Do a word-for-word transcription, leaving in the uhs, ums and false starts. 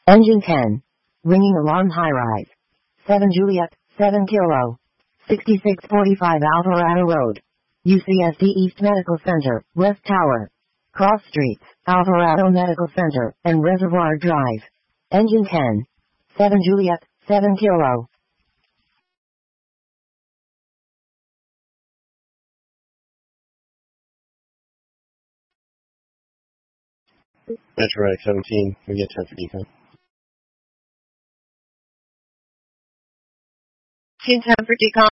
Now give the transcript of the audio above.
Engine ten. Ringing alarm high-rise. seven Juliet, seven Kilo. sixty-six forty-five Alvarado Road. U C S D East Medical Center, West Tower. Cross Streets, Alvarado Medical Center, and Reservoir Drive. Engine ten. seven Juliet, seven Kilo. Metro X seventeen, we get ten for decon. ten for decon.